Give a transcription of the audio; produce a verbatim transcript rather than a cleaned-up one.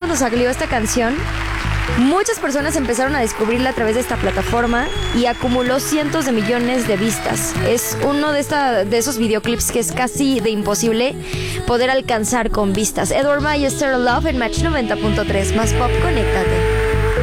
cuando salió esta canción, muchas personas empezaron a descubrirla a través de esta plataforma y acumuló cientos de millones de vistas. Es uno de, esta, de esos videoclips que es casi de imposible poder alcanzar con vistas. Edward Ballester, Love en Match noventa punto tres. Más pop, conéctate.